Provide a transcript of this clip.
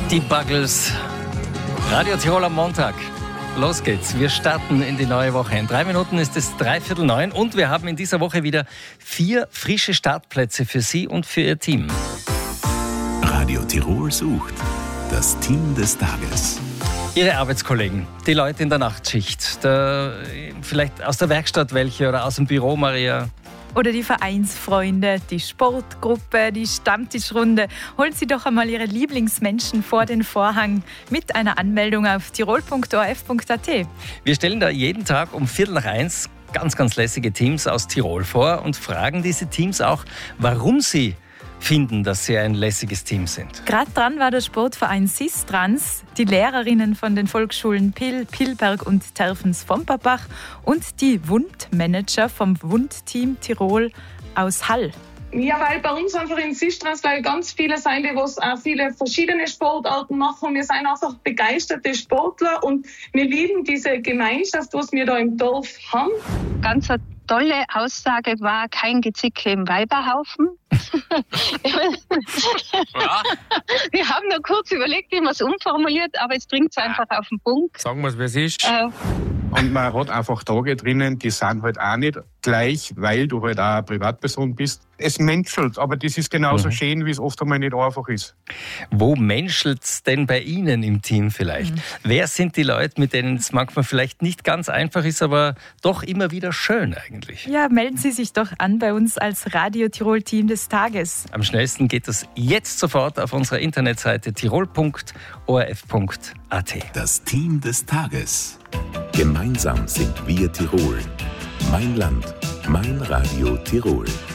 Die Buggles. Radio Tirol am Montag. Los geht's. Wir starten in die neue Woche. In 3 Minuten ist es 8:45 und wir haben in dieser Woche wieder 4 frische Startplätze für Sie und für Ihr Team. Radio Tirol sucht das Team des Tages. Ihre Arbeitskollegen, die Leute in der Nachtschicht, vielleicht aus der Werkstatt welche oder aus dem Büro, Maria. Oder die Vereinsfreunde, die Sportgruppe, die Stammtischrunde. Holen Sie doch einmal Ihre Lieblingsmenschen vor den Vorhang mit einer Anmeldung auf tirol.orf.at. Wir stellen da jeden Tag um 1:45 ganz lässige Teams aus Tirol vor und fragen diese Teams auch, warum sie finden, dass sie ein lässiges Team sind. Gerade dran war der Sportverein Sistrans, die Lehrerinnen von den Volksschulen Pill, Pillberg und Terfens-Vomperbach und die Wundmanager vom Wundteam Tirol aus Hall. Ja, weil bei uns einfach in Sistrans ganz viele sind, die auch viele verschiedene Sportarten machen. Wir sind einfach begeisterte Sportler und wir lieben diese Gemeinschaft, was wir da im Dorf haben. Ganz eine tolle Aussage war kein Gezicke im Weiberhaufen. Ja. Wir haben nur kurz überlegt, wie man es umformuliert, aber es bringt es einfach auf den Punkt. Sagen wir es, wie es ist. Und man hat einfach Tage drinnen, die sind halt auch nicht gleich, weil du halt auch eine Privatperson bist. Es menschelt, aber das ist genauso schön, wie es oft einmal nicht einfach ist. Wo menschelt's denn bei Ihnen im Team vielleicht? Wer sind die Leute, mit denen es manchmal vielleicht nicht ganz einfach ist, aber doch immer wieder schön eigentlich? Ja, melden Sie sich doch an bei uns als Radio Tirol Team des Tages. Am schnellsten geht das jetzt sofort auf unserer Internetseite tirol.orf.at. Das Team des Tages. Gemeinsam sind wir Tirol. Mein Land, mein Radio Tirol.